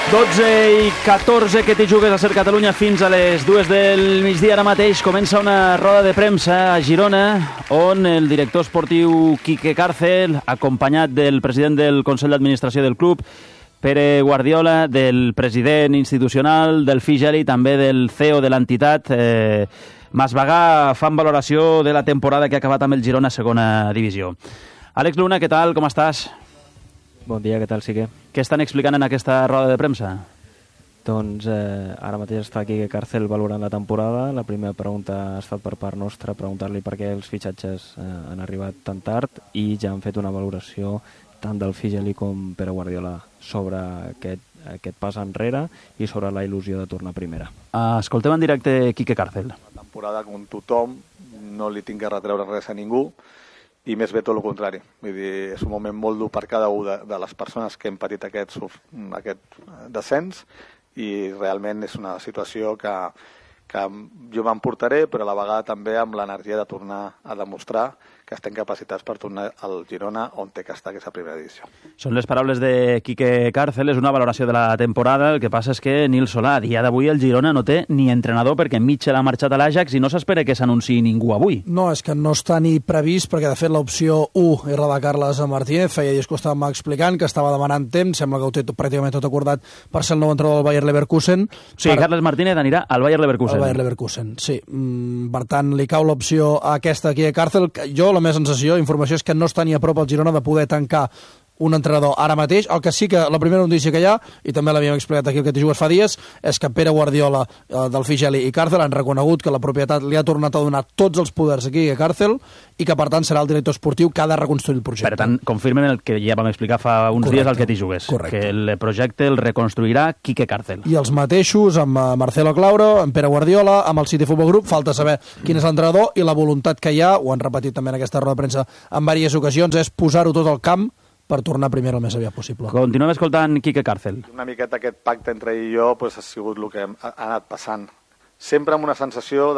12:14 que t'hi jugues a Ser Catalunya fins a les 2 del migdia. Ara mateix comença una roda de premsa a Girona on el director esportiu Quique Càrcel, acompanyat del president del Consell d'Administració del club, Pere Guardiola, del president institucional del FIGEL i també del CEO de l'entitat, Masvagà, fan valoració de la temporada que ha acabat amb el Girona a segona divisió. Àlex Luna, què tal? Com estàs? Bon dia, què tal, Sique? Què estan explicant en aquesta roda de premsa? Doncs ara mateix està aquí Càrcel valorant la temporada. La primera pregunta ha estat per part nostra, preguntar-li per què els fitxatges han arribat tan tard, i ja han fet una valoració tant del Figeli com Pere Guardiola sobre aquest pas enrere i sobre la il·lusió de tornar a primera. Escoltem en directe Quique Càrcel. La temporada com tothom, no li tinc que retreure res a ningú, i més bé tot el contrari. Vull dir, és un moment molt dur per cada una de les persones que hem patit aquest descens, i realment és una situació que jo m'emportaré, però a la vegada també amb l'energia de tornar a demostrar que estem capacitats per tornar al Girona on té que estar, que és a primera divisió. Són les paraules de Quique Càrcel, és una valoració de la temporada. El que passa és que Nil Solà, a dia d'avui el Girona no té ni entrenador perquè Mitchell ha marxat a l'Ajax i no s'espera que s'anunciï ningú avui. No, és que no està ni previst perquè de fet l'opció 1 era la Carles Martínez, feia dies que ho estàvem explicant, que estava demanant temps, sembla que ho té pràcticament tot acordat per ser el nou entrenador del Bayer Leverkusen. Sí, Carles Martínez anirà al Bayer Leverkusen. Al Bayer Leverkusen, sí. Per tant, li cau l'opció aquesta aquí a Càrcel. Jo, la meva sensació, informació, és que no està ni a prop el Girona de poder tancar un entrenador ara mateix. El que sí que la primera notícia que hi ha, i també l'havíem explicat aquí el que t'hi jugues fa dies, és que Pere Guardiola del Figeli i Càrcel han reconegut que la propietat li ha tornat a donar tots els poders aquí a Càrcel i que per tant serà el director esportiu que ha de reconstruir el projecte. Per tant, confirmen el que ja vam explicar fa uns dies al que t'hi jugues, correcte. Que el projecte el reconstruirà Quique Càrcel. I els mateixos amb Marcelo Clauro, amb Pere Guardiola, amb el City Football Group. Falta saber quin és l'entrenador, i la voluntat que hi ha, ho han repetit també en aquesta roda de premsa en diverses ocasions, és posar-ho tot al camp per tornar primer el més aviat possible. Continuem escoltant Quique Càrcel. Una miqueta aquest pacte entre ell i jo ha sigut el que ha anat passant. Sempre amb una sensació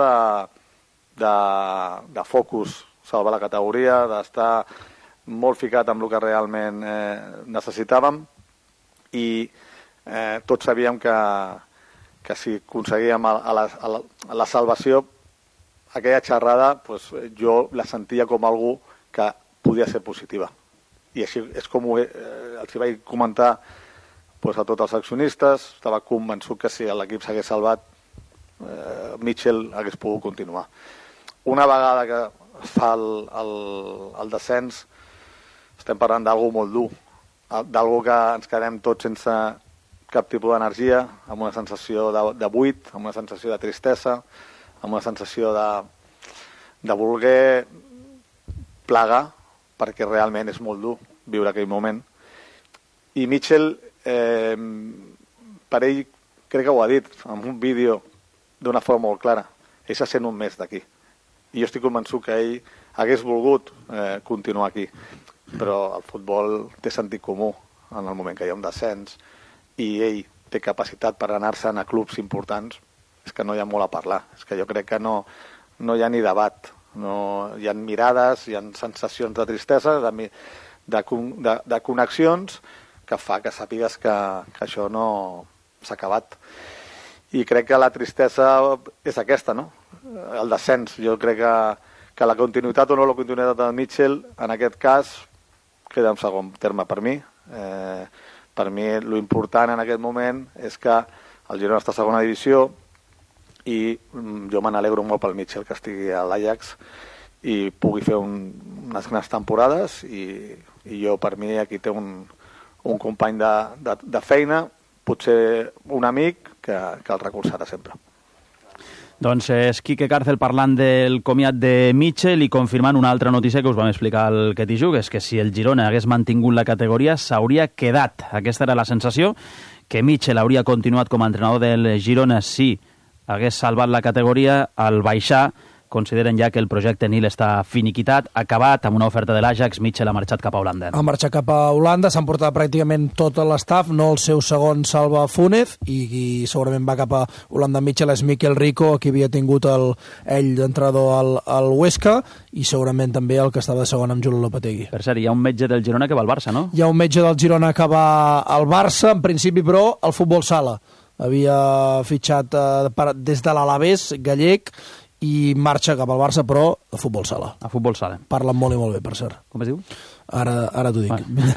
de focus, salvar la categoria, d'estar molt ficat amb el que realment necessitàvem, i tots sabíem que si aconseguíem la salvació, aquella xerrada jo la sentia com algú que podia ser positiva. I així és com els vaig comentar a tots els accionistes. Estava convençut que si l'equip s'hagués salvat, Mitchell hagués pogut continuar. Una vegada que es fa el descens, estem parlant d'algú molt dur, d'algú que ens quedem tots sense cap tipus d'energia, amb una sensació de buit, amb una sensació de tristesa, amb una sensació de voler plegar, perquè realment és molt dur viure aquell moment. I Mitchell, per ell, crec que ho ha dit en un vídeo d'una forma molt clara, ell se sent un mes d'aquí. I jo estic convençut que ell hagués volgut continuar aquí, però el futbol té sentit comú en el moment que hi ha un descens i ell té capacitat per anar-se'n a clubs importants. És que no hi ha molt a parlar, és que jo crec que no hi ha ni debat. No, hi ha mirades, hi ha sensacions de tristesa, de connexions, que fa que sàpigues que això no s'ha acabat. I crec que la tristesa és aquesta, no? El descens. Jo crec que la continuïtat o no la continuïtat de Mitchell, en aquest cas, queda en segon terme per mi. Per mi, l'important en aquest moment és que el Girona està a segona divisió, i jo me n'alegro molt pel Mitchell que estigui a l'Ajax i pugui fer unes grans temporades, i jo, per mi, aquí té un company de feina, potser un amic que el recolzarà sempre. Doncs és Quique Càrcel parlant del comiat de Mitchell i confirmant una altra notícia que us vam explicar al que t'hi jugues, que si el Girona hagués mantingut la categoria s'hauria quedat. Aquesta era la sensació, que Mitchell hauria continuat com a entrenador del Girona si hagués salvat la categoria. Al baixar consideren ja que el projecte Nil està finiquitat, acabat, amb una oferta de l'Ajax. Mitchell ha marxat cap a Holanda. Ha marxat cap a Holanda, s'han portat pràcticament tot l'estaf, no el seu segon Salva Fúnez, i segurament va cap a Holanda. Mitchell és Miquel Rico, que havia tingut ell d'entrenador al Huesca, i segurament també el que estava de segon amb Julio Lopetegui. Per cert, hi ha un metge del Girona que va al Barça, no? Hi ha un metge del Girona que va al Barça, en principi, però, al futbol sala. Havia fitxat des de l'Alavés gallec i marxa cap al Barça, però a futbol sala. A futbol sala. Parlen molt i molt bé, per cert. Com es diu? Ara t'ho dic.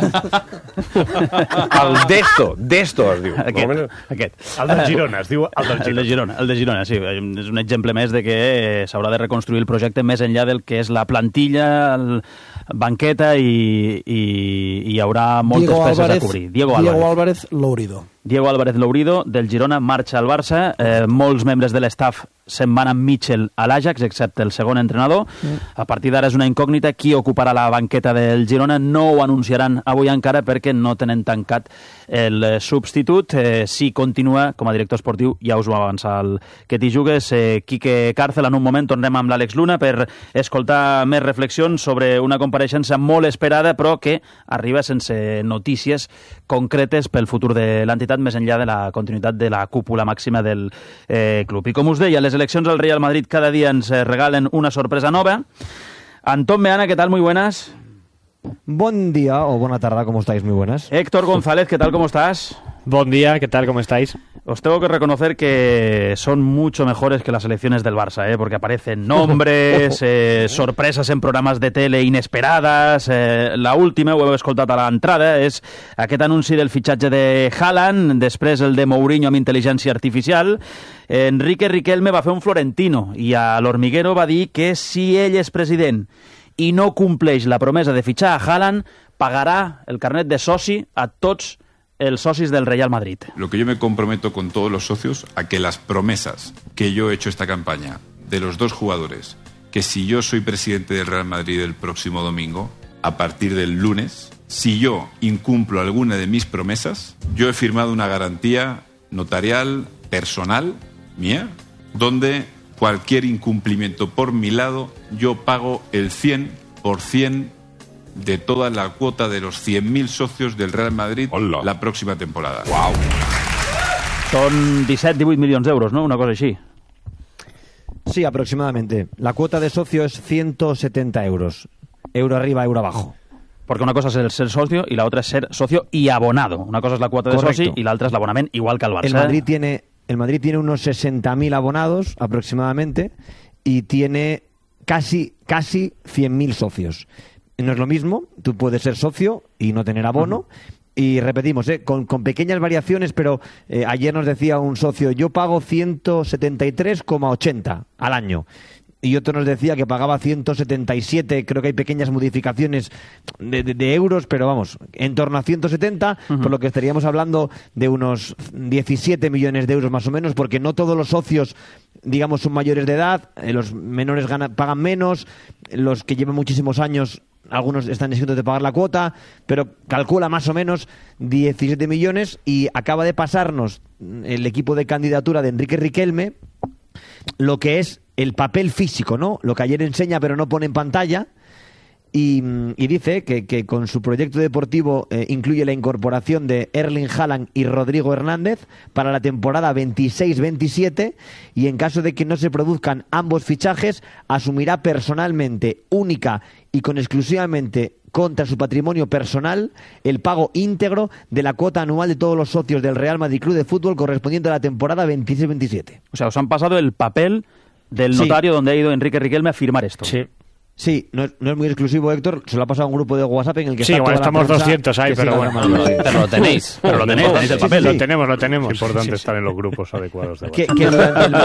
El Desto es diu. Aquest. El del Girona, es diu el del Girona. El de Girona, sí. És un exemple més de que s'haurà de reconstruir el projecte més enllà del que és la plantilla, banqueta, i hi haurà moltes peces a cobrir. Diego Álvarez Lourido. Diego Álvarez Lourido, del Girona, marxa al Barça. Molts membres de l'estaf se'n van amb Mitchell a l'Ajax, excepte el segon entrenador. A partir d'ara és una incògnita qui ocuparà la banqueta del Girona. No ho anunciaran avui encara perquè no tenen tancat el substitut. Si continua com a director esportiu, ja us ho va avançar el que t'hi jugues, Quique Càrcel. En un moment tornem amb l'Àlex Luna per escoltar més reflexions sobre una compareixença molt esperada, però que arriba sense notícies concretes pel futur de l'entitat, més enllà de la continuïtat de la cúpula màxima del club. I com us deia, les eleccions al Real Madrid cada dia ens regalen una sorpresa nova. Antón Meana, ¿qué tal? Muy buenas. Buen día o buena tarde, ¿cómo estáis? Muy buenas. Héctor González, ¿qué tal? ¿Cómo estás? Buen día, ¿qué tal? ¿Cómo estáis? Os tengo que reconocer que son mucho mejores que las elecciones del Barça, porque aparecen nombres, sorpresas en programes de tele inesperadas. La última, ho heu escoltat a l'entrada, és aquest anunci del fitxatge de Haaland, després el de Mourinho amb intel·ligència artificial. Enrique Riquelme va fer un Florentino i a l'Hormiguero va dir que si ell és president i no compleix la promesa de fitxar a Haaland, pagarà el carnet de soci a tots els socis del Real Madrid. Lo que yo me comprometo con todos los socios a que las promesas que yo he hecho esta campaña de los dos jugadores, que si yo soy presidente del Real Madrid el próximo domingo, a partir del lunes, si yo incumplo alguna de mis promesas, yo he firmado una garantía notarial, personal, mía, donde cualquier incumplimiento por mi lado, yo pago el 100% de toda la cuota de los 100.000 socios del Real Madrid la próxima temporada. Wow. Son 17-18 milions d'euros, ¿no? Una cosa així. Sí, aproximadamente. La cuota de socio es 170 euros. Euro arriba, euro abajo. Porque una cosa es ser socio y la otra es ser socio y abonado. Una cosa es la cuota de soci y la otra es l'abonament, igual que el Barça. El Madrid tiene unos 60.000 abonados aproximadamente y tiene casi 100.000 socios. No es lo mismo, tú puedes ser socio y no tener abono. Y repetimos, con pequeñas variaciones, pero ayer nos decía un socio, yo pago 173,80 al año. Y otro nos decía que pagaba 177, creo que hay pequeñas modificaciones de euros, pero vamos, en torno a 170, por lo que estaríamos hablando de unos 17 millones de euros más o menos, porque no todos los socios, digamos, son mayores de edad, los menores pagan menos, los que llevan muchísimos años, algunos están exentos de pagar la cuota, pero calcula más o menos 17 millones y acaba de pasarnos el equipo de candidatura de Enrique Riquelme lo que es el papel físico, ¿no? Lo que ayer enseña pero no pone en pantalla y dice que con su proyecto deportivo incluye la incorporación de Erling Haaland y Rodrigo Hernández para la temporada 26-27 y en caso de que no se produzcan ambos fichajes asumirá personalmente, única y con exclusivamente contra su patrimonio personal el pago íntegro de la cuota anual de todos los socios del Real Madrid Club de Fútbol correspondiente a la temporada 26-27. O sea, os han pasado el papel del notario donde ha ido Enrique Riquelme a firmar esto. Sí. Sí, no es muy exclusivo, Héctor. Se lo ha pasado a un grupo de WhatsApp en el que sí, está bueno, toda estamos la prensa 200 ahí, pero bueno. Pero lo tenéis. Pero lo tenéis el papel. Sí. Lo tenemos. Es importante estar en los grupos adecuados de WhatsApp. Que durante el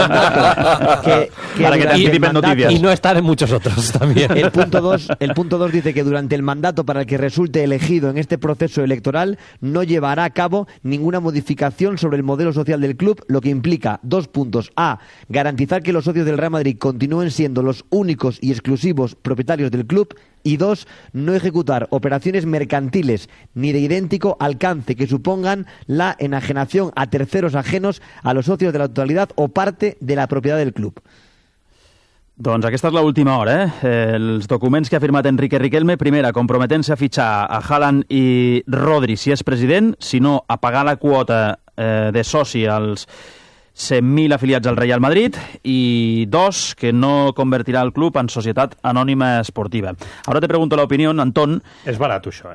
mandato... Y no estar en muchos otros también. El punto 2 dice que durante el mandato para el que resulte elegido en este proceso electoral no llevará a cabo ninguna modificación sobre el modelo social del club, lo que implica 2 puntos. A. Garantizar que los socios del Real Madrid continúen siendo los únicos y exclusivos propietarios del club. Y 2, no ejecutar operaciones mercantiles ni de idéntico alcance que supongan la enajenación a terceros ajenos a los socios de la totalidad o parte de la propiedad del club. Doncs aquesta és l'última hora, Els documents que ha firmat Enrique Riquelme, primera, comprometent-se a fitxar a Haaland i Rodri si és president, si no, a pagar la quota de soci als 100.000 afiliats al Real Madrid, i 2, que no convertirà el club en societat anònima esportiva. Ahora te pregunto la opinión, Antón. És barat, això,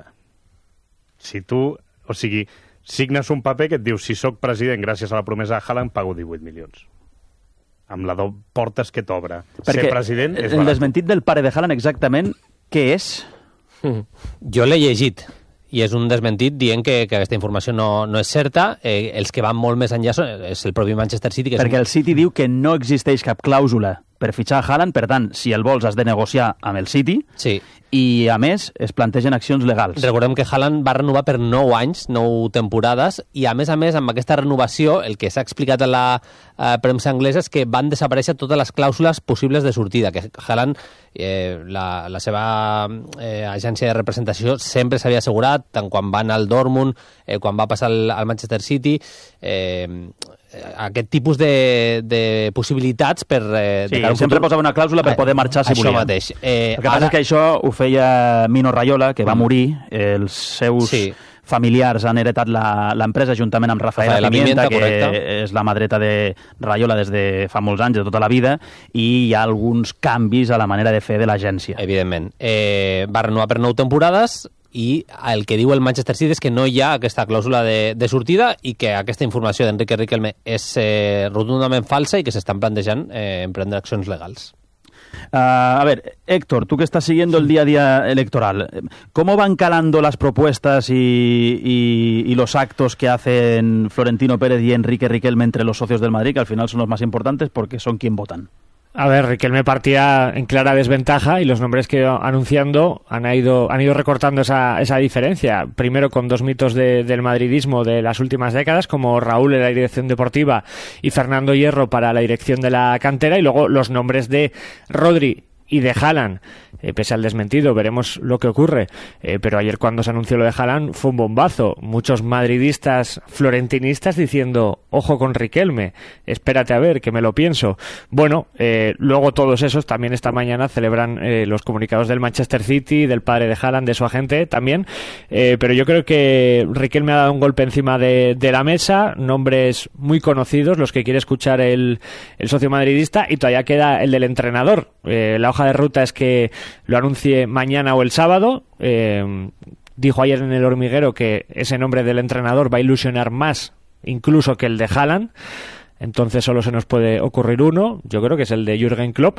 Si tu, o sigui, signes un paper que et diu si sóc president gràcies a la promesa de Haaland, pago 18 milions. Amb la portes que t'obre. Ser president és barat. El desmentit del pare de Haaland exactament què és? Jo l'he llegit i és un desmentit dient que aquesta informació no és certa. Els que van molt més enllà és el propi Manchester City. Perquè el City diu que no existeix cap clàusula per fitxar Haaland, per tant, si el vols has de negociar amb el City, sí. I a més es plantegen accions legals. Recordem que Haaland va renovar per 9 anys, 9 temporades, i a més, amb aquesta renovació, el que s'ha explicat a la premsa anglesa és que van desaparèixer totes les clàusules possibles de sortida, que Haaland, la seva agència de representació sempre s'havia assegurat, tant quan va anar al Dortmund, quan va passar al Manchester City, aquest tipus de possibilitats per... sempre posava una clàusula per poder marxar si volia. Això mateix. El que passa és que això ho feia Mino Raiola, que va morir, els seus familiars han heretat l'empresa juntament amb Rafaela Pimienta, que correcte. És la mà dreta de Raiola des de fa molts anys, de tota la vida, i hi ha alguns canvis a la manera de fer de l'agència. Evidentment. Va renovar per 9 temporades, i el que diu el Manchester City és que no hi ha aquesta clàusula de sortida i que aquesta informació d'Enrique Riquelme és rotundament falsa i que s'estan plantejant emprendre accions legals. A ver, Héctor, tú que estás siguiendo el día a día electoral, ¿cómo van calando las propuestas y los actos que hacen Florentino Pérez y Enrique Riquelme entre los socios del Madrid, que al final son los más importantes porque son quien votan? A ver, Riquelme partía en clara desventaja y los nombres que iba anunciando han ido recortando esa diferencia. Primero con 2 mitos del madridismo de las últimas décadas, como Raúl en la dirección deportiva y Fernando Hierro para la dirección de la cantera, y luego los nombres de Rodri y de Haaland, pese al desmentido, veremos lo que ocurre, pero ayer cuando se anunció lo de Haaland fue un bombazo, muchos madridistas florentinistas diciendo, ojo con Riquelme, espérate a ver, que me lo pienso. Bueno, luego todos esos también esta mañana celebran los comunicados del Manchester City, del padre de Haaland, de su agente también, pero yo creo que Riquelme ha dado un golpe encima de la mesa, nombres muy conocidos, los que quiere escuchar el socio madridista, y todavía queda el del entrenador. La hoja de ruta es que lo anuncie mañana o el sábado. Dijo ayer en El Hormiguero que ese nombre del entrenador va a ilusionar más incluso que el de Haaland. Entonces solo se nos puede ocurrir uno, yo creo que es el de Jürgen Klopp,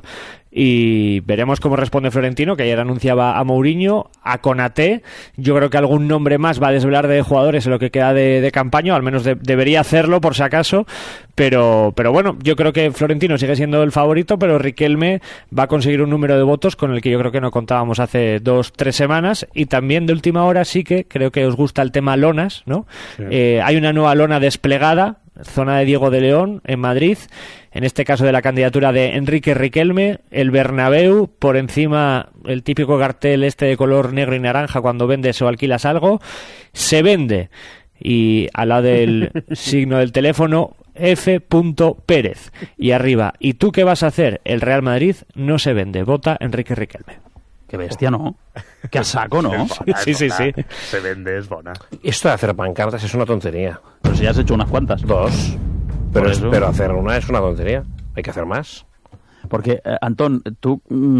y veremos cómo responde Florentino, que ayer anunciaba a Mourinho, a Konaté. Yo creo que algún nombre más va a desvelar de jugadores en lo que queda de campaña, o al menos debería hacerlo por si acaso, pero bueno, yo creo que Florentino sigue siendo el favorito, pero Riquelme va a conseguir un número de votos con el que yo creo que no contábamos hace 2-3 semanas, y también de última hora sí que creo que os gusta el tema lonas, ¿no? Sí. Hay una nueva lona desplegada, zona de Diego de León, en Madrid, en este caso de la candidatura de Enrique Riquelme, el Bernabéu, por encima el típico cartel este de color negro y naranja cuando vendes o alquilas algo, se vende, y al lado del signo del teléfono, F. Pérez, y arriba, ¿y tú qué vas a hacer? El Real Madrid no se vende, vota Enrique Riquelme. Qué bestia, ¿no? Qué a saco, ¿no? Sí. Se vende, es bona. Esto de hacer pancartas es una tontería. Pero si ya has hecho unas cuantas. 2. Pero hacer una es una tontería. Hay que hacer más. Porque, Antón, tú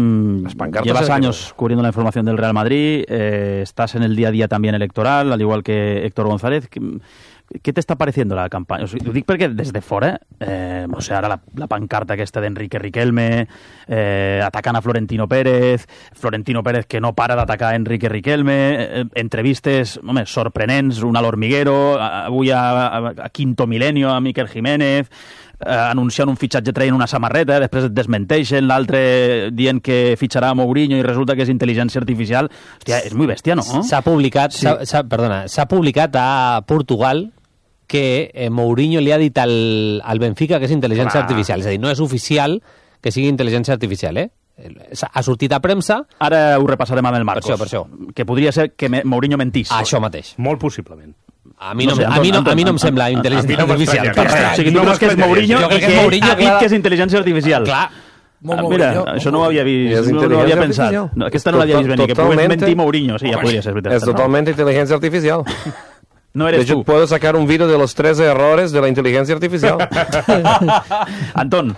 llevas años cubriendo la información del Real Madrid, estás en el día a día también electoral, al igual que Héctor González. ¿Qué te está pareciendo la campanya? Ho dic perquè des de fora, no sé, ara la pancarta aquesta d'Enrique Riquelme, atacant a Florentino Pérez que no para d'atacar Enrique Riquelme, entrevistes sorprenents, una a l'Hormiguero, avui a Quinto Milenio, a Miquel Jiménez, anunciant un fitxatge traient una samarreta, després et desmenteixen, l'altre dient que fitxarà a Mourinho i resulta que és intel·ligència artificial. Hòstia, és muy bestia, no? S'ha publicat a Portugal que Mourinho li ha dit al Benfica que és intel·ligència artificial. És a dir, no és oficial que sigui intel·ligència artificial, ha sortit a premsa. Ara ho repassarem amb el Marcos. Per això. Que podria ser que Mourinho mentís. Això mateix. Molt possiblement. A mi no em sembla intel·ligència artificial. O sigui, tu creus que és Mourinho i que ha dit que és intel·ligència artificial. Clar. Mira, això no ho havia vist, no ho havia pensat. No, aquesta no l'havia vist venir, que pugui mentir Mourinho, sí, ja podria ser veritat. Es totalmente inteligencia artificial. No eres de hecho, tú. puedo sacar un vídeo de los 13 errores de la inteligencia artificial. Antón.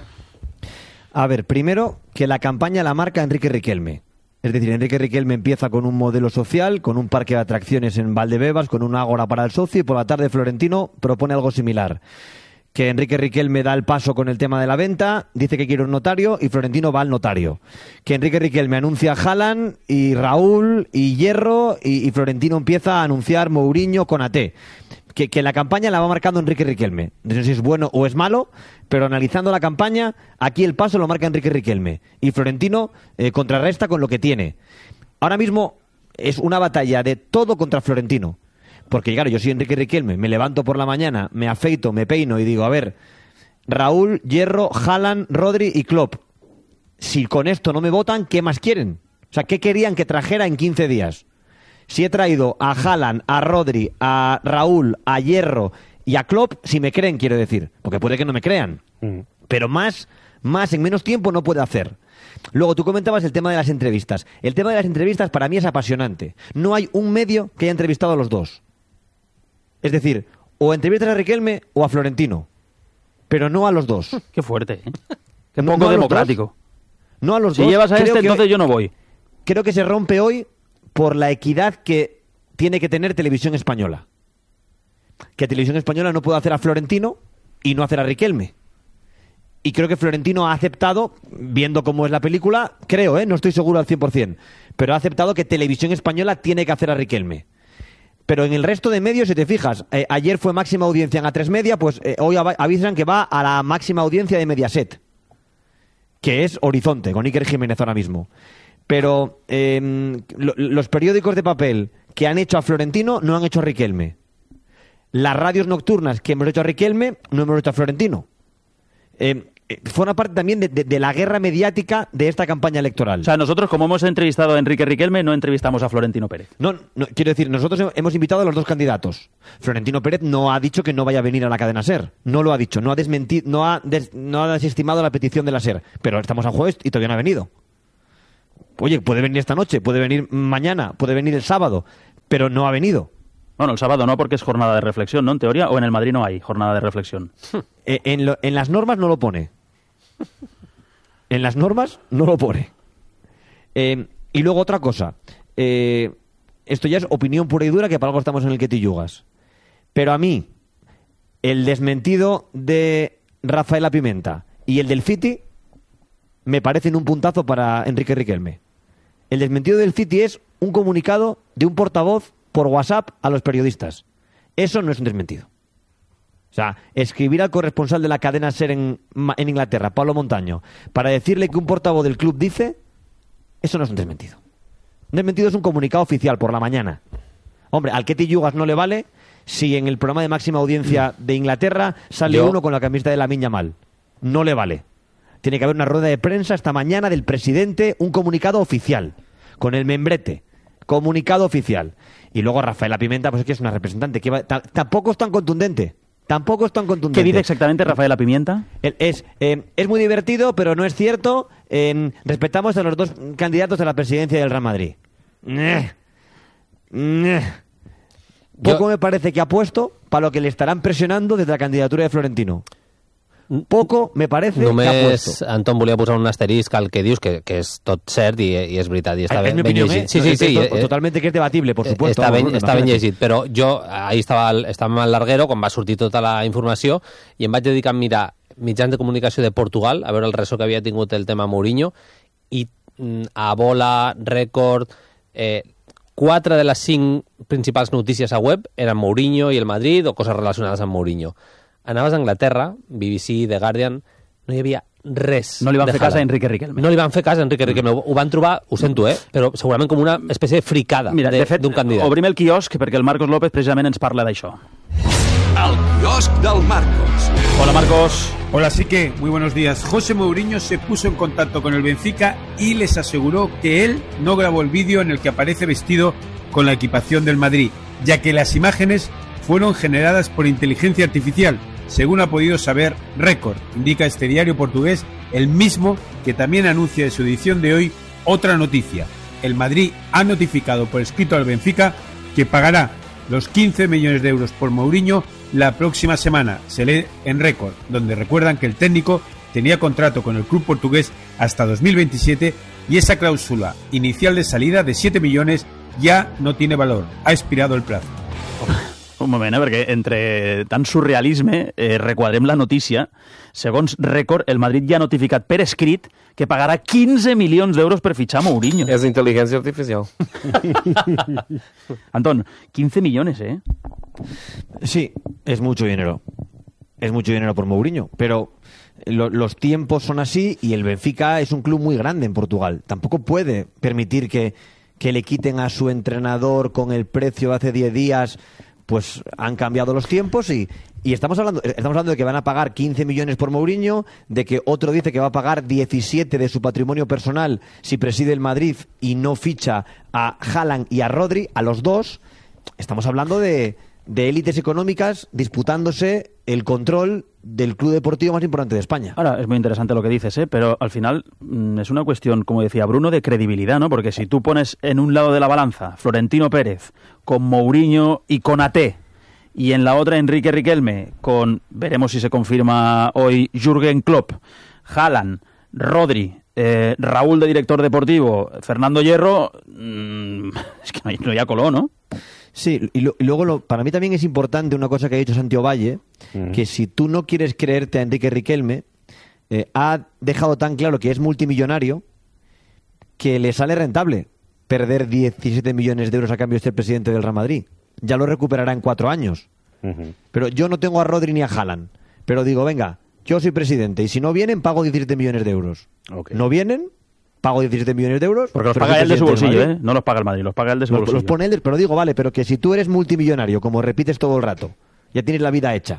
A ver, primero, que la campaña la marca Enrique Riquelme. Es decir, Enrique Riquelme empieza con un modelo social, con un parque de atracciones en Valdebebas, con un ágora para el socio, y por la tarde Florentino propone algo similar. Que Enrique Riquelme da el paso con el tema de la venta, dice que quiere un notario y Florentino va al notario. Que Enrique Riquelme anuncia a Haaland y Raúl y Hierro y Florentino empieza a anunciar Mourinho con AT. Que la campaña la va marcando Enrique Riquelme. No sé si es bueno o es malo, pero analizando la campaña, aquí el paso lo marca Enrique Riquelme. Y Florentino contrarresta con lo que tiene. Ahora mismo es una batalla de todo contra Florentino. Porque, claro, yo soy Enrique Riquelme, me levanto por la mañana, me afeito, me peino y digo, a ver, Raúl, Hierro, Haaland, Rodri y Klopp. Si con esto no me votan, ¿qué más quieren? O sea, ¿qué querían que trajera en 15 días? Si he traído a Haaland, a Rodri, a Raúl, a Hierro y a Klopp, si me creen, quiero decir. Porque puede que no me crean. Pero más en menos tiempo no puede hacer. Luego, tú comentabas el tema de las entrevistas. El tema de las entrevistas para mí es apasionante. No hay un medio que haya entrevistado a los dos. Es decir, o entrevistas a Riquelme o a Florentino. Pero no a los dos. Qué fuerte, ¿eh? Qué poco democrático. No a los dos. Si llevas a este, entonces yo no voy. Creo que se rompe hoy por la equidad que tiene que tener Televisión Española. Que Televisión Española no puede hacer a Florentino y no hacer a Riquelme. Y creo que Florentino ha aceptado, viendo cómo es la película, creo, no estoy seguro al 100%, pero ha aceptado que Televisión Española tiene que hacer a Riquelme. Pero en el resto de medios, si te fijas, ayer fue máxima audiencia en A3 Media, pues hoy avisan que va a la máxima audiencia de Mediaset, que es Horizonte, con Iker Jiménez ahora mismo. Pero los periódicos de papel que han hecho a Florentino no han hecho a Riquelme. Las radios nocturnas que hemos hecho a Riquelme no hemos hecho a Florentino. Forma parte también de la guerra mediática de esta campaña electoral. O sea, nosotros, como hemos entrevistado a Enrique Riquelme, no entrevistamos a Florentino Pérez. No, quiero decir, nosotros hemos invitado a los dos candidatos. Florentino Pérez no ha dicho que no vaya a venir a la cadena SER. No lo ha dicho, no ha desestimado la petición de la SER. Pero estamos a jueves y todavía no ha venido. Oye, puede venir esta noche, puede venir mañana, puede venir el sábado, pero no ha venido. Bueno, el sábado no, porque es jornada de reflexión, ¿no? En teoría, o en el Madrid no hay jornada de reflexión. En las normas no lo pone. En las normas no lo pone. Y luego otra cosa. Esto ya es opinión pura y dura, que para algo estamos en el que te yugas. Pero a mí, el desmentido de Rafaela Pimenta y el del Fiti me parecen un puntazo para Enrique Riquelme. El desmentido del Fiti es un comunicado de un portavoz por WhatsApp a los periodistas. Eso no es un desmentido. O sea, escribir al corresponsal de la cadena SER en Inglaterra, Pablo Montaño, para decirle que un portavoz del club dice, eso no es un desmentido. Un desmentido es un comunicado oficial por la mañana. Hombre, al Ketty Yugas no le vale si en el programa de máxima audiencia de Inglaterra sale uno con la camiseta de Lamine Yamal. No le vale. Tiene que haber una rueda de prensa esta mañana del presidente, un comunicado oficial, con el membrete. Comunicado oficial. Y luego Rafaela Pimenta, pues es que es una representante que tampoco es tan contundente. Tampoco es tan contundente. ¿Qué dice exactamente Rafaela Pimenta? Es muy divertido, pero no es cierto. Respetamos a los dos candidatos a la presidencia del Real Madrid. Poco me parece que ha puesto para lo que le estarán presionando desde la candidatura de Florentino. Poco me parece que ha puesto. Anton volia posar un asterisc al que dius, que és tot cert i és veritat, i està es ben opinión, llegit. Sí, totalmente que es debatible, por supuesto. Està ben llegit, però jo ahí estava al larguero quan va sortir tota la informació i em vaig dedicar a mirar mitjans de comunicació de Portugal, a veure el ressò que havia tingut el tema Mourinho, i a Bola, Record, 4 de les 5 principals notícies a web eren Mourinho i el Madrid o coses relacionades amb Mourinho. Anaves a Anglaterra, BBC, The Guardian, no hi havia res. No li van fer cas a Enrique Riquelme. No li van fer cas a Enrique Riquelme. Ho van trobar, ho sento, però segurament com una espècie de fricada d'un candidat. Obrim el quiosc perquè el Marcos López precisament ens parla d'això. El quiosc del Marcos. Hola, Marcos. Hola, sí que, muy buenos días. José Mourinho se puso en contacto con el Benfica y les aseguró que él no grabó el vídeo en el que aparece vestido con la equipación del Madrid, ya que las imágenes fueron generadas por inteligencia artificial, según ha podido saber Record, indica este diario portugués el mismo que también anuncia en su edición de hoy otra noticia. El Madrid ha notificado por escrito al Benfica que pagará los 15 millones de euros por Mourinho la próxima semana. Se lee en Récord, donde recuerdan que el técnico tenía contrato con el club portugués hasta 2027 y esa cláusula inicial de salida de 7 millones ja no tiene valor. Ha expirado el plazo. Un moment, perquè entre tant surrealisme requadrem la notícia. Segons Record, el Madrid ja ha notificat per escrit que pagarà 15 milions d'euros per fitxar Mourinho. És intel·ligència artificial. Antón, 15 millones, ¿eh? Sí, es mucho dinero. Es mucho dinero por Mourinho, pero los tiempos son así y el Benfica es un club muy grande en Portugal. Tampoco puede permitir que le quiten a su entrenador con el precio de hace 10 días. Pues han cambiado los tiempos y estamos hablando de que van a pagar 15 millones por Mourinho, de que otro dice que va a pagar 17 de su patrimonio personal si preside el Madrid y no ficha a Haaland y a Rodri, a los dos. Estamos hablando de élites económicas disputándose el control del club deportivo más importante de España. Ahora, es muy interesante lo que dices, pero al final es una cuestión, como decía Bruno, de credibilidad, ¿no? Porque si tú pones en un lado de la balanza Florentino Pérez con Mourinho y con Ate, y en la otra Enrique Riquelme con, veremos si se confirma hoy, Jürgen Klopp, Haaland, Rodri, Raúl de director deportivo, Fernando Hierro, es que no hay color, ¿no? Sí, y luego para mí también es importante una cosa que ha dicho Santiago Valle, que si tú no quieres creerte a Enrique Riquelme, ha dejado tan claro que es multimillonario que le sale rentable perder 17 millones de euros a cambio de ser presidente del Real Madrid. Ya lo recuperará en 4 años. Pero yo no tengo a Rodri ni a Haaland, pero digo, venga, yo soy presidente y si no vienen pago 17 millones de euros. Okay. No vienen, pago 17 millones de euros. Porque los paga él de su bolsillo, ¿eh? No los paga el Madrid, los paga él de su bolsillo. Los pone él, pero digo, vale, pero que si tú eres multimillonario, como repites todo el rato, ya tienes la vida hecha,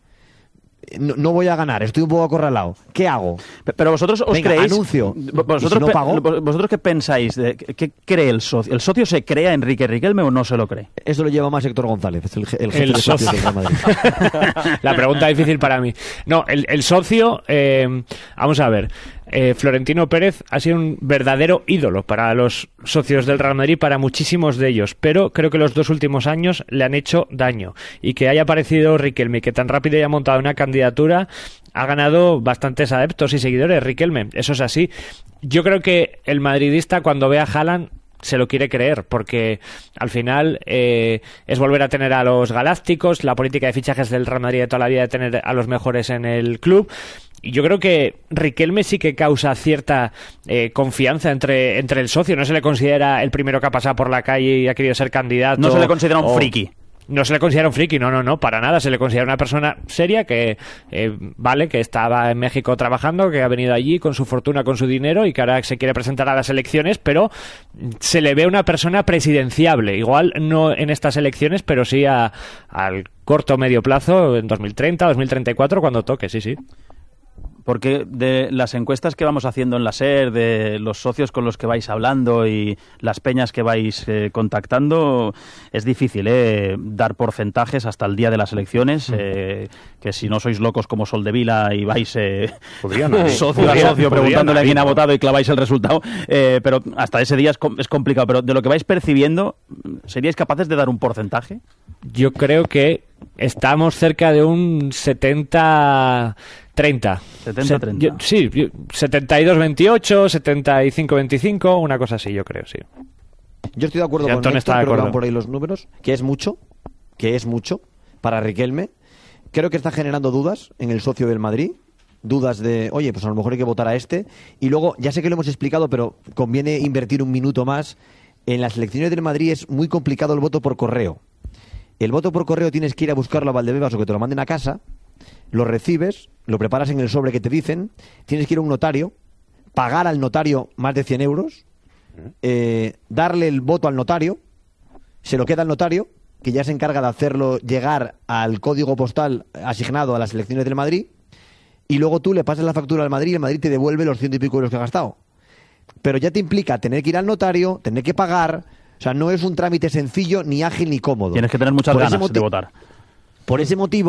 no voy a ganar, estoy un poco acorralado, ¿qué hago? Pero vosotros os creéis... anuncio, ¿Vosotros, si no pago? ¿Vosotros qué pensáis? ¿Qué cree el socio? ¿El socio se cree a Enrique Riquelme o no se lo cree? Eso lo lleva más Héctor González, el jefe de socios del Real Madrid. La pregunta difícil para mí. No, el socio, vamos a ver, Florentino Pérez ha sido un verdadero ídolo para los socios del Real Madrid, para muchísimos de ellos, pero creo que los 2 últimos años le han hecho daño, y que haya aparecido Riquelme, que tan rápido haya montado una candidatura, ha ganado bastantes adeptos y seguidores. Riquelme, eso es así. Yo creo que el madridista, cuando ve a Haaland, se lo quiere creer, porque al final es volver a tener a los galácticos, la política de fichajes del Real Madrid de toda la vida de tener a los mejores en el club. Y yo creo que Riquelme sí que causa cierta confianza entre el socio. No se le considera el primero que ha pasado por la calle y ha querido ser candidato. No se le considera un friki. No se le considera un friki, no, para nada. Se le considera una persona seria que, que estaba en México trabajando, que ha venido allí con su fortuna, con su dinero, y que ahora se quiere presentar a las elecciones, pero se le ve una persona presidenciable. Igual no en estas elecciones, pero sí al corto o medio plazo, en 2030, 2034, cuando toque, sí. Porque de las encuestas que vamos haciendo en la SER, de los socios con los que vais hablando y las peñas que vais contactando, es difícil dar porcentajes hasta el día de las elecciones, que si no sois locos como Soldevila y vais socio a socio preguntándole a quién ha votado y claváis el resultado, pero hasta ese día es complicado. Pero de lo que vais percibiendo, ¿seríais capaces de dar un porcentaje? Yo creo que estamos cerca de un 70-30. 70-30. Sí, 72-28, 75-25, una cosa así, yo creo, sí. Yo estoy de acuerdo con Héctor, creo que van por ahí los números, que es mucho para Riquelme. Creo que está generando dudas en el socio del Madrid, dudas de, oye, pues a lo mejor hay que votar a este. Y luego, ya sé que lo hemos explicado, pero conviene invertir un minuto más. En las elecciones del Madrid es muy complicado el voto por correo. El voto por correo tienes que ir a buscarlo a Valdebebas o que te lo manden a casa, lo recibes, lo preparas en el sobre que te dicen, tienes que ir a un notario, pagar al notario más de 100 euros, darle el voto al notario, se lo queda al notario, que ya se encarga de hacerlo llegar al código postal asignado a las elecciones del Madrid, y luego tú le pasas la factura al Madrid y el Madrid te devuelve los 100 y pico euros que ha gastado. Pero ya te implica tener que ir al notario, tener que pagar. O sea, no es un trámite sencillo, ni ágil, ni cómodo. Tienes que tener muchas ganas de votar. Por ese motivo,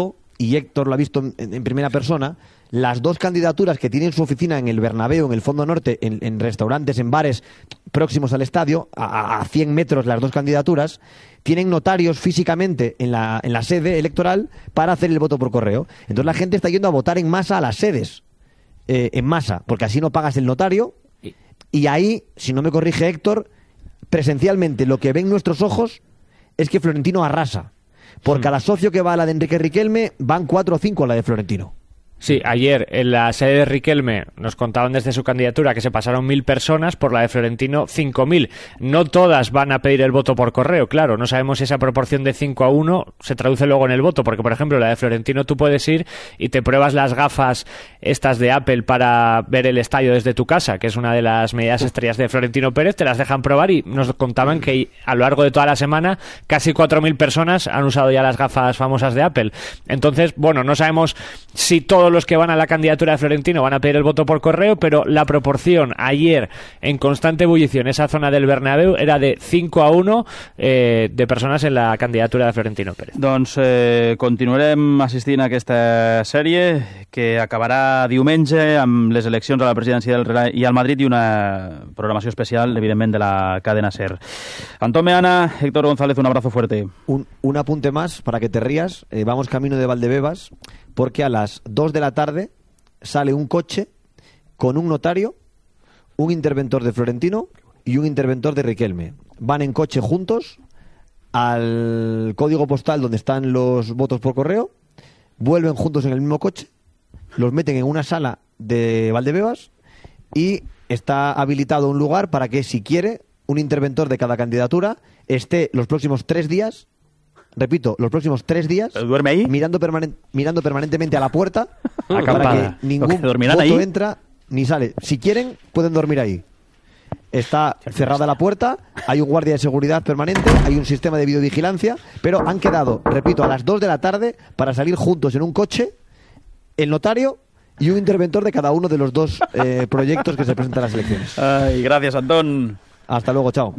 y Héctor lo ha visto en primera persona, las dos candidaturas que tienen su oficina en el Bernabéu, en el Fondo Norte, en restaurantes, en bares próximos al estadio, a 100 metros las dos candidaturas, tienen notarios físicamente en la sede electoral para hacer el voto por correo. Entonces la gente está yendo a votar en masa a las sedes, en masa, porque así no pagas el notario, y ahí, si no me corrige Héctor, presencialmente lo que ven nuestros ojos es que Florentino arrasa, porque a la socio que va a la de Enrique Riquelme van 4 o 5 a la de Florentino. Sí, ayer en la sede de Riquelme nos contaban desde su candidatura que se pasaron 1.000 personas, por la de Florentino 5.000. No todas van a pedir el voto por correo, claro, no sabemos si esa proporción de 5-1 se traduce luego en el voto, porque por ejemplo la de Florentino tú puedes ir y te pruebas las gafas estas de Apple para ver el estadio desde tu casa, que es una de las medidas estrellas de Florentino Pérez, te las dejan probar y nos contaban que a lo largo de toda la semana casi 4.000 personas han usado ya las gafas famosas de Apple. Entonces, bueno, no sabemos si todos los que van a la candidatura de Florentino van a pedir el voto por correo, pero la proporción ayer en constante ebullición, esa zona del Bernabéu, era de 5-1 de persones en la candidatura de Florentino Pérez. Doncs continuarem assistint a aquesta sèrie que acabarà diumenge amb les eleccions a la presidència del Real i al Madrid i una programació especial, evidentment, de la cadena SER. Antón Meana, Héctor González, un abrazo fuerte. Un apunte más para que te rías. Vamos camino de Valdebebas, porque a las 2 de la tarde sale un coche con un notario, un interventor de Florentino y un interventor de Riquelme. Van en coche juntos al código postal donde están los votos por correo, vuelven juntos en el mismo coche, los meten en una sala de Valdebebas y está habilitado un lugar para que, si quiere, un interventor de cada candidatura esté los próximos 3 días, repito, los próximos 3 días, ¿duerme ahí? Mirando permanentemente a la puerta para que ningún voto ahí entra ni sale. Si quieren, pueden dormir ahí. Está cerrada la puerta, hay un guardia de seguridad permanente, hay un sistema de videovigilancia, pero han quedado, repito, a las 2 de la tarde para salir juntos en un coche, el notario y un interventor de cada uno de los dos proyectos que se presentan a las elecciones. Ai, gràcies, Anton. Hasta luego, chao.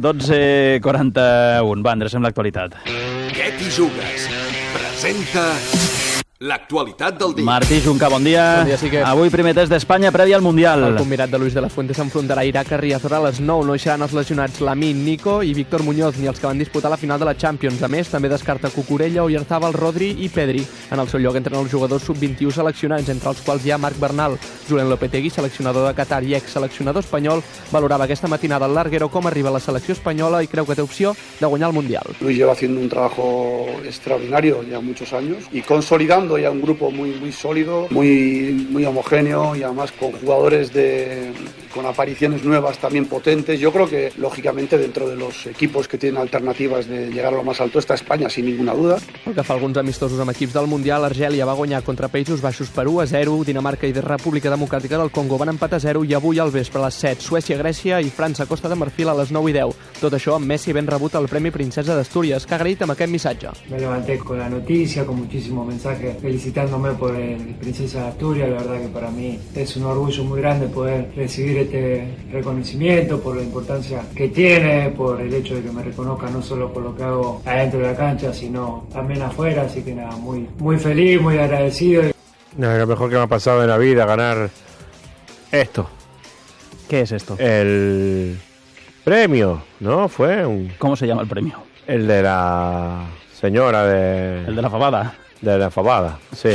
12:41. Va, endrecem l'actualitat. Què t'hi jugues? Presenta l'actualitat del dia. Martí Junca, bon dia. Bon dia, sí que... Avui primer test d'Espanya previ al Mundial. El convidat de Luis de la Fuente s'enfrontarà a Irak a Riazor a les 9. No hi seran els lesionats Lamine, Nico i Víctor Muñoz, ni els que van disputar la final de la Champions. A més, també descarta Cucurella, Oyarzabal, Rodri i Pedri. En el seu lloc entren els jugadors sub-21 seleccionats, entre els quals hi ha Marc Bernal. Julen Lopetegui, seleccionador de Qatar i ex-seleccionador espanyol, valorava aquesta matinada al Larguero com arriba a la selecció espanyola i creu que té opció de guanyar el Mundial. Luis lleva haciendo un trabajo extraordinario ya muchos años y consolidando ya un grupo muy sólido, muy homogéneo y además con jugadores con apariciones nuevas también potentes. Yo creo que, lógicamente, dentro de los equipos que tienen alternativas de llegar a lo más alto está España, sin ninguna duda. Pel que fa alguns amistosos amb equips del Mundial, Argèlia va guanyar contra Països Baixos per 1-0, Dinamarca i República Democràtica del Congo van empatar 0 i avui al vespre a les 7, Suècia, Grècia i França, Costa de Marfil a les 9:10. Tot això amb Messi ben rebut el Premi Princesa d'Astúries, que ha agraït amb aquest missatge. Me levanté con la noticia, con muchísimos mensajes felicitándome por el Princesa de Asturias. La verdad que para mí es un orgullo muy grande poder recibir este reconocimiento por la importancia que tiene, por el hecho de que me reconozca no solo por lo que hago adentro de la cancha, sino también afuera. Así que nada, muy feliz, muy agradecido. No, es lo mejor que me ha pasado en la vida, ganar esto. ¿Qué es esto? El premio, ¿no? ¿Cómo se llama el premio? El de la señora de... El de la fabada. De la fabada, sí.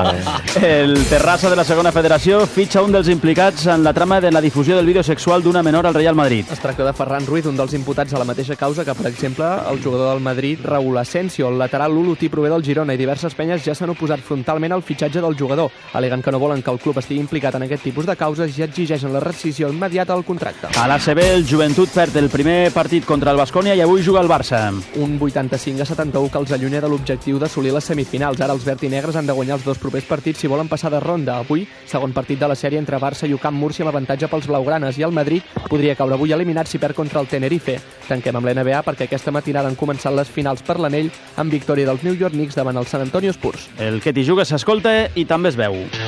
El Terrassa de la segona federació fitxa un dels implicats en la trama de la difusió del vídeo sexual d'una menor al Real Madrid. Es tracta de Ferran Ruiz, un dels imputats a la mateixa causa que, per exemple, el jugador del Madrid, Raúl Asensio. El lateral Lulutí prové del Girona i diverses penyes ja s'han oposat frontalment al fitxatge del jugador. Aleguen que no volen que el club estigui implicat en aquest tipus de causes i exigeixen la rescisió immediata del contracte. A l'ACB, el Joventut perd el primer partit contra el Baskonia i avui juga el Barça. Un 85-71 que els allunya de l'objectiu d'assolir les semifinals. Ara els verd i negres han de guanyar els dos propers partits si volen passar de ronda. Avui, segon partit de la sèrie entre Barça i UCAM Múrcia amb avantatge pels blaugranes, i el Madrid podria caure avui eliminat si perd contra el Tenerife. Tanquem amb l'NBA perquè aquesta matinada han començat les finals per l'anell amb victòria dels New York Knicks davant el San Antonio Spurs. El que t'hi jugues s'escolta i també es veu.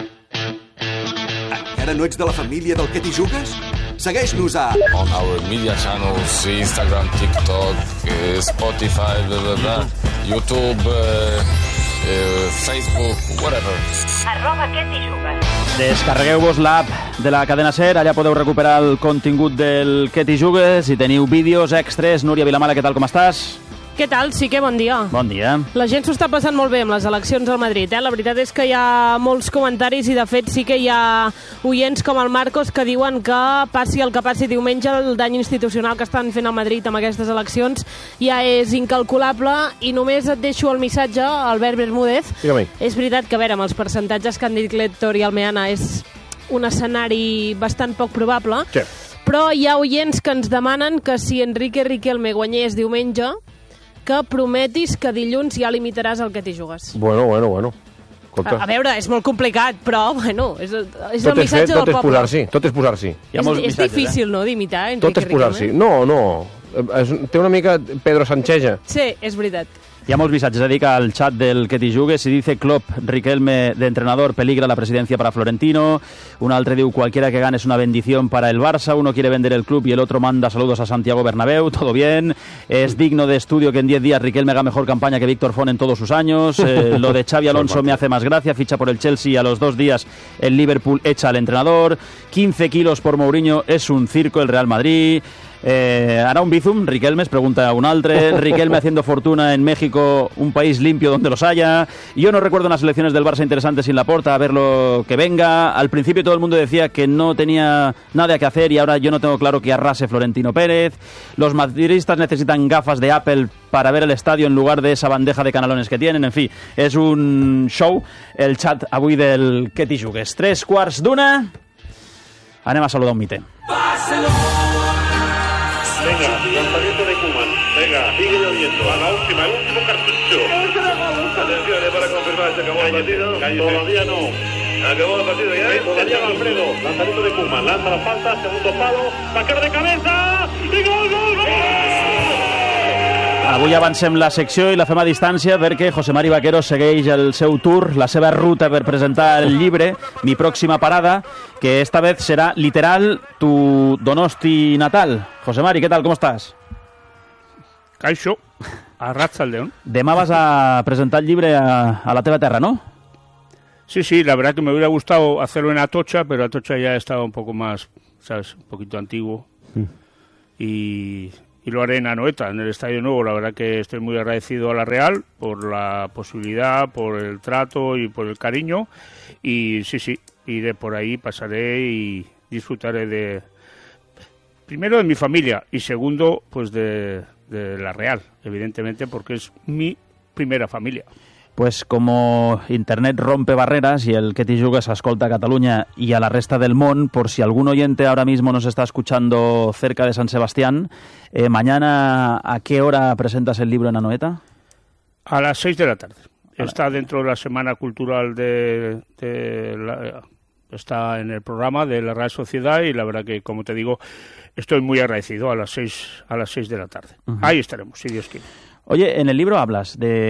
Encara no ets de la família del que t'hi jugues? Segueix-nos a... On our media channels, Instagram, TikTok, Spotify, blah, blah, blah, YouTube... Facebook, whatever. @QueTiJugues. Descarregueu-vos l'app de la cadena SER, allà podeu recuperar el contingut del Que t'hi jugues i teniu vídeos extres. Núria Vilamala, què tal, com estàs? Què tal? Sí que bon dia. Bon dia. La gent s'ho està passant molt bé amb les eleccions al Madrid, eh? La veritat és que hi ha molts comentaris i, de fet, sí que hi ha oients com el Marcos que diuen que passi el que passi diumenge, el dany institucional que estan fent al Madrid amb aquestes eleccions ja és incalculable. I només et deixo el missatge, Albert Bermúdez. Dígame. És veritat que, a veure, amb els percentatges que han dit Héctor i Almeana és un escenari bastant poc probable, sí. Però hi ha oients que ens demanen que si Enrique Riquelme guanyés diumenge, que prometis que dilluns ja limitaràs el Que t'hi jugues. Bueno. Escolta. A veure, és molt complicat, però, bueno, és el tot missatge del poble. Tot és posar-s'hi. És difícil, no?, d'imitar Enrique Tot és posar-s'hi. Riquelme. No. Té una mica Pedro Sancheja. Sí, és veritat. Hi ha molts missatges, dedica al chat del Que t'hi jugues y dice Klopp, Riquelme de entrenador, peligra la presidencia para Florentino. Un altre diu, cualquiera que gane es una bendición para el Barça. Uno quiere vender el club y el otro manda saludos a Santiago Bernabéu. Todo bien. Es digno de estudio que en 10 días Riquelme haga mejor campaña que Víctor Font en todos sus años. Lo de Xavi Alonso me hace más gracia. Ficha por el Chelsea y a los 2 días el Liverpool echa al entrenador. 15 kilos por Mourinho es un circo el Real Madrid. ¿Hará un bizum? Riquelme, pregunta un altre. Riquelme haciendo fortuna en México, un país limpio donde los haya. Yo no recuerdo unas elecciones del Barça interesantes sin Laporta, a ver lo que venga. Al principio todo el mundo decía que no tenía nada que hacer y ahora yo no tengo claro que arrase Florentino Pérez. Los madridistas necesitan gafas de Apple para ver el estadio en lugar de esa bandeja de canalones que tienen. En fi, és un show el chat avui del Que t'hi jugues. 3:15. Anem a saludar un mite. Venga, lanzamiento de Koeman. Venga, sigue lloviendo. A la última, el último cartucho. Atención, para confirmar, se acabó el partido. Todavía no. Acabó el partido ya. Todavía Alfredo. Lanzamiento de Koeman. Lanza la falta, segundo palo. Sacar de cabeza. Y gol, gol, gol. Avui avancem la secció i la fem a distància perquè José Mari Vaquero segueix el seu tour, la seva ruta per presentar el llibre Mi pròxima parada, que esta vez serà literal tu Donosti natal. José Mari, què tal, com estàs? Caixo, a Ratzaldeón. Demà vas a presentar el llibre a la teva terra, ¿no? Sí, la verdad que me hubiera gustado hacerlo en Atocha, pero Atocha ya estaba un poco más, ¿sabes? Un poquito antiguo. Y lo haré en Anoeta, en el Estadio Nuevo. La verdad que estoy muy agradecido a la Real por la posibilidad, por el trato y por el cariño. Y sí, y de por ahí pasaré y disfrutaré de, primero, de mi familia y segundo, pues de la Real, evidentemente, porque es mi primera familia. Pues como Internet rompe barreras y el Que t'hi jugues s'escolta a Cataluña y a la resta del món, por si algún oyente ahora mismo nos está escuchando cerca de San Sebastián, mañana, ¿a qué hora presentas el libro en Anoeta? A las 6 de la tarde. Está dentro de la Semana Cultural está en el programa de la Real Sociedad y la verdad que, como te digo, estoy muy agradecido a las 6 de la tarde. Ahí estaremos, si Dios quiere. Oye, en el libro hablas de